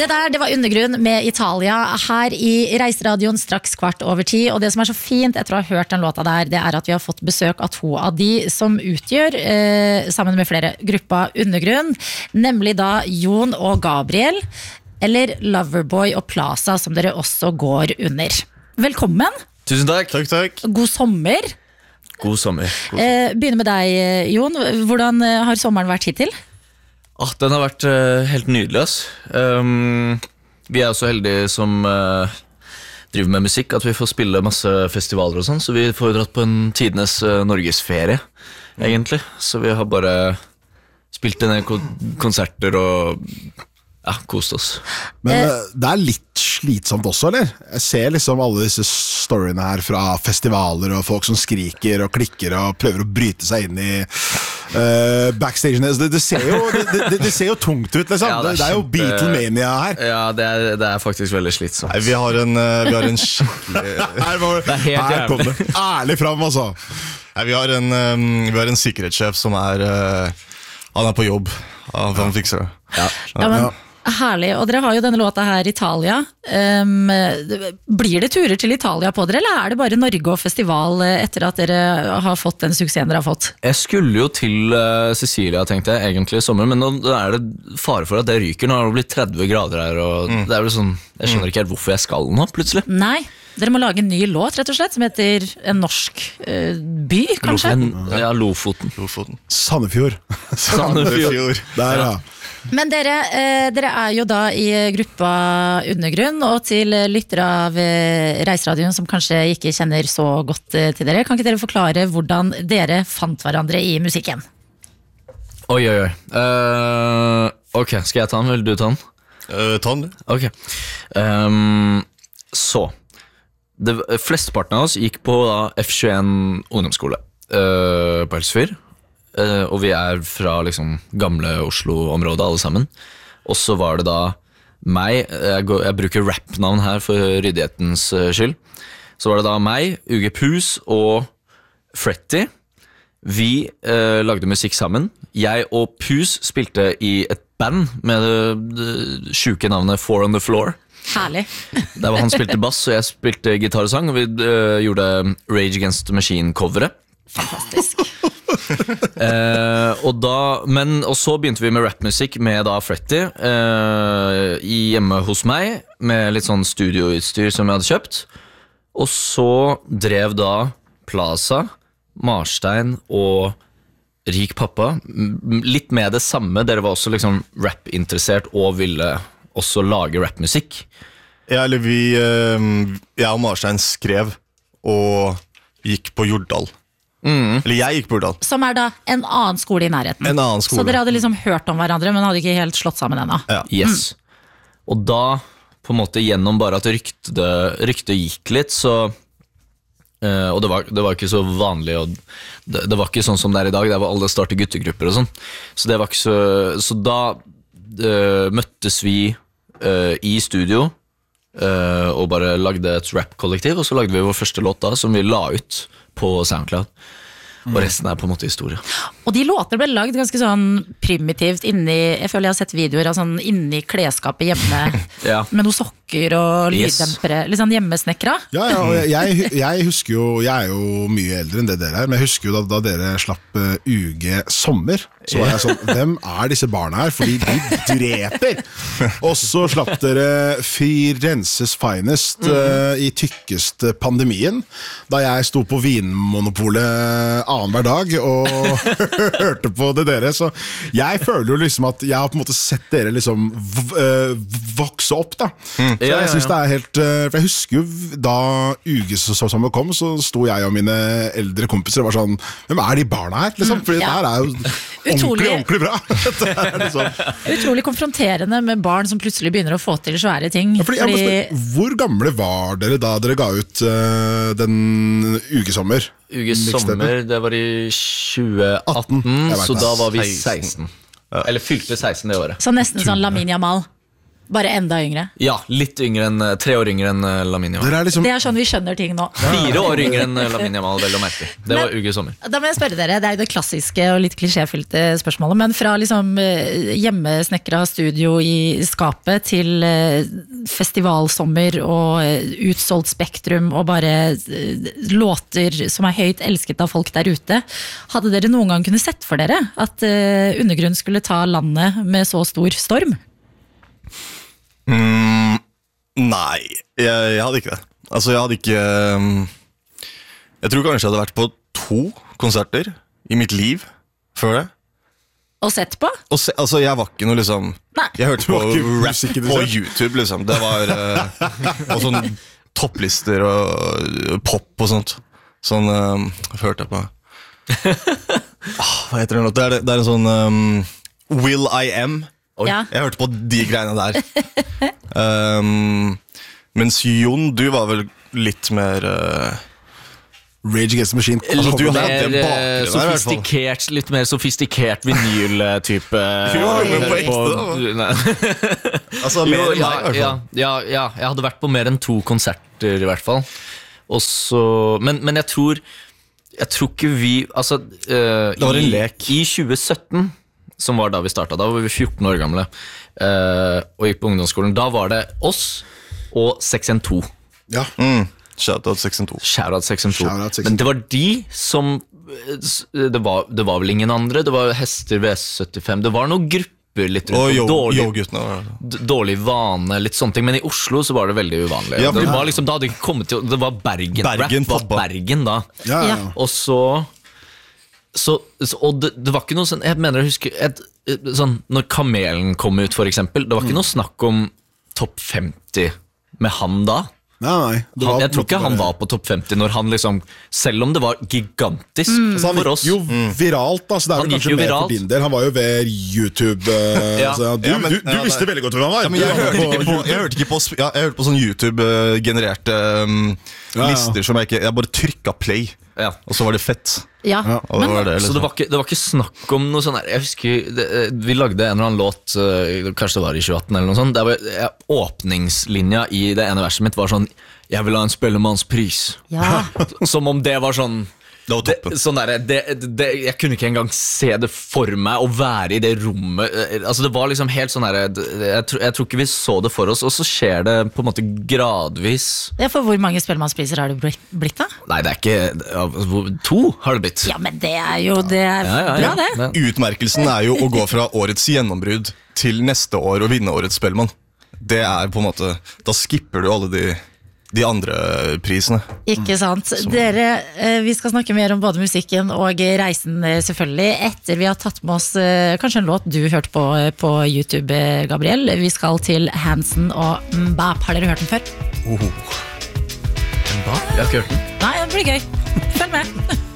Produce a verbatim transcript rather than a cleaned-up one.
Det der, det var Undergrunn med Italia her i Reiseradioen straks kvart over ti. Og det som er så fint etter å ha hørt den låta der, det er at vi har fått besøk av to av de som utgjør, eh, sammen med flere, gruppa Undergrunn. Nemlig da Jon og Gabriel, eller Loverboy og Plaza, som dere også går under. Velkommen. Tusen takk. Takk, takk. God sommer. God sommer. God sommer. Eh, begynner med deg, Jon. Hvordan har sommeren vært hittil? Ah, den har vært uh, helt nydelig, ass. Um, vi er jo så heldige som uh, driver med musikk, at vi får spille masse festivaler og sånn, så vi får dratt på en tidenes uh, Norgesferie, mm. egentlig. Så vi har bare spilt en del kon- konserter og ja, kost oss. Men uh, det er litt slitsomt også, eller? Jeg ser liksom alle disse storyene her fra festivaler og folk som skriker og klikker og prøver å bryte seg inn i uh, backstagene. Det, det, ser jo, det, det, det ser jo tungt ut, liksom. Ja, det, er det er jo Beatlemania her. Ja, det er, det er faktisk veldig slitsomt. Nei, vi har en, uh, vi har en skikkelig Her, var, det er helt her kom det ærlig fram, altså. Nei, vi, har en, um, vi har en sikkerhetssjef som er uh, han er på jobb. Han, han fikser det. Ja, ja men herlig, og dere har jo denne låta her Italia. um, Blir det turer til Italia på dere, eller er det bare Norge og festival etter at dere har fått den suksessen dere har fått? Jeg skulle jo til uh, Sicilia, tenkte jeg, egentlig i sommer, men nå er det fare for at det ryker. Nå har det blitt tretti grader her, og mm. det er vel sånn, jeg skjønner ikke helt hvorfor jeg skal nå, plutselig. Nei, dere må lage en ny låt, rett og slett, som heter en norsk uh, by, kanskje? Lofoten. Ja, Lofoten. Lofoten. Sandefjord. Sandefjord. Der, ja. Men dere, eh, dere er jo da i gruppa Undergrunn, og til lyttere av eh, Reiseradioen som kanskje ikke kjenner så godt eh, til dere, kan ikke dere forklare hvordan dere fant hverandre i musikken? Oi, oi, oi. Uh, ok, skal jeg ta den? Vil du ta den? Uh, ta den, du. Ok. Um, så, det, flesteparten av oss gikk på da, F tjueen ungdomsskole uh, på Helsfyr. Uh, og vi er fra liksom gamle Oslo-området alle sammen. Og så var det da meg, jeg, går, jeg bruker rap-navn her for ryddighetens uh, skyld. Så var det da meg, U G Pus og Fretty. Vi uh, lagde musikk sammen. Jeg og Pus spilte i et band med det, det sjuke navnet Four on the Floor. Herlig. Der var han spilte bass, og jeg spilte gitar og sang. Og vi uh, gjorde Rage Against the Machine-coveret. Fantastisk. eh, og, da, men, og så begynte vi med rapmusikk med da Fretty eh, hjemme hos meg, med litt sånn studioutstyr som jeg hadde kjøpt. Og så drev da Plaza, Marstein og Rik Pappa litt med det samme. Dere var også liksom rap-interessert og ville også lage rapmusikk. Ja, eller vi eh, jeg og Marstein skrev og gikk på Jordal. Mm. Eller jeg gikk på Jordal. Som er da en annen skole i nærheten. En annen skole. Så dere hadde liksom hørt om hverandre, men hadde ikke helt slått sammen ennå. Ja. Yes. Mm. Og da, på en måte gjennom bare at ryktet, ryktet gikk litt, så uh, og det var, det var ikke så vanlig, og det, det var ikke sånn som det er i dag, der var alle starter guttegrupper og sånn. Så det var ikke så Så da uh, møttes vi uh, i studio uh, og bare lagde et rap-kollektiv, og så lagde vi vår første låt da, som vi la ut på SoundCloud. Og resten er på en måte historie. Og de låtene ble lagd ganske sånn primitivt inni, jeg føler jeg har sett videoer av sånn inni klesskapet hjemme ja. Med noen sokker og yes. lyddempere, litt sånn hjemmesnekra. Ja, ja, og jeg, jeg husker jo, jeg er jo mye eldre enn det dere er, men jeg husker jo da, da dere slapp uh, U G Sommer, så var jeg sånn, hvem er disse barna her? Fordi de dreper! Og så slapp dere Firenses Finest uh, i tykkeste pandemien, da jeg sto på Vinmonopolet annen hver dag og hørte på det dere, så jeg føler jo liksom at jeg har på en måte sett dere liksom v- uh, vokse opp da. Mm. Så jeg synes det er helt, uh, for jeg husker jo da U G Sommer kom, så sto jeg og mine eldre kompiser og var sånn, hvem er de barna her? Liksom? Fordi mm, ja. Det her er jo ordentlig, ordentlig bra. Det er liksom. Utrolig konfronterende med barn som plutselig begynner å få til svære ting. Ja, fordi, fordi... Spørre, hvor gamle var dere da dere ga ut uh, den U G Sommer? U G Sommer, det var i tjue atten, så da var vi seksten. Ja. Eller fylte seksten det året. Så nesten sånn Lamin Jamal. Bare enda yngre. Ja, litt yngre enn, tre år yngre enn uh, Lamine Yamal. Dere er liksom Det er sånn vi skjønner ting nå. Fire år yngre enn uh, Lamine Yamal, vel å merke. Det var Men- Uge Sommer. Da må jeg spørre dere, det er jo det klassiske og litt klisjéfylte spørsmålet, men fra liksom eh, hjemmesnekra studio i skapet til eh, festivalsommer og eh, utsolgt spektrum og bare eh, låter som er høyt elsket av folk der ute. Hadde dere noen gang kunne sett for dere at eh, Undergrunn skulle ta landet med så stor storm? Mm, nei, jeg, jeg hadde ikke det. Altså, jeg hadde ikke um, Jeg tror kanskje jeg hadde vært på to konserter i mitt liv før det. Og sett på? Og se, altså, jeg var ikke noe liksom Nei. Jeg hørte på Du var ikke rap musikken, på liksom. YouTube, liksom. Det var uh, og sånn topplister og uh, pop og sånt. Sånn um, hørte jeg på ah, Hva heter det nå? Det er, det er en sånn um, Will I Am. Oi. Ja. Jeg hørte på de greiene der. um, Mens Jon, du var vel litt mer uh, Rage Against the Machine. Altså, du Litt hadde mer en bakgrunn eh, der, i hvert fall. sofistikert, litt mer sofistikert vinyl-type. Jo, men på ekte, Nei. Altså, Jo, mer enn ja, meg, i hvert ja, fall. ja, ja, jeg hadde vært på mer enn to konserter i hvert fall. Og så, men, men jeg tror Jeg tror ikke vi altså, uh, Det var en i, lek. I tjue sytten, som var da vi startet, da var vi fjorten år gamle, uh, og gikk på ungdomsskolen. Da var det oss og seks en to. Ja. Mm. Shoutout seks en to. Shoutout seks en to. Shoutout seks en to. Men det var de som det var, det var vel ingen andre. Det var Hester V S syttifem. Det var noen grupper litt rundt. Og yo- dårlig, yo-guttene. var det. d- dårlig vane, litt sånne ting. Men i Oslo så var det veldig uvanlig. Ja, det, for- var liksom, da hadde det ikke kommet til Det var Bergen. Bergen, Rap var pappa. Bergen da. Ja, ja. Ja. Og så, så, så Og det, det var ikke noe sånn Jeg mener å huske et, et, sånn, når Kamelen kom ut, for eksempel. Det var ikke noe snakk om topp femti med han da. Nei, nei. Det Han, var jeg på tror en ikke måte han bare- var på topp femti når han liksom Selv om det var gigantisk Så han for oss. gikk jo viralt, da, så det er Han vel gikk kanskje jo mer viralt. for din del. Han var jo ved YouTube. eh, Ja. så, du Ja, men- du, du ja, visste nei. veldig godt hvem han var. Ja, men jeg Du var hørte ikke på, jeg hørte ikke på, sp- ja, jeg hørte på sånn YouTube-genererte um, Ja, ja. lister som jeg ikke Jeg bare trykka play, Ja. og så var det fett. Ja, Og det var det, Så liksom. det var, ikke, det var ikke snakk om noe sånn her. Jeg husker det, eh, Vi lagde en eller annen låt, eh, kanskje det var i tjueatten eller noe sånt. Der var, ja, åpningslinja i det ene verset mitt var sånn: Jeg vil ha en spellemannspris. ja. Som om det var sånn Det var det, toppen. sånn der, det, det, Jeg kunne ikke engang se det for meg å være i det rommet. Eh, Altså Det var liksom helt sånn der, det- jeg, tror- jeg tror ikke vi så det for oss. Og så skjer det på en måte gradvis. Ja, for hvor mange spellemannspriser har det blitt, blitt da? Nei, det er ikke ja, hvor- To har det blitt. Ja, men det er jo det er Ja, ja, ja. bra, det. Utmerkelsen er jo å gå fra årets gjennombrudd til neste år og vinne årets Spellemann. Det er på en måte Da skipper du alle de, de andre prisene. Ikke sant. Dere, eh, vi skal snakke mer om både musikken og reisen, eh, selvfølgelig, etter vi har tatt med oss eh, kanskje en låt du hørte på eh, på YouTube, eh, Gabriel. Vi skal til Hansen og Mbap. Har dere hørt den før? Jeg har ikke hørt den. Nei, det blir gøy. Følg med.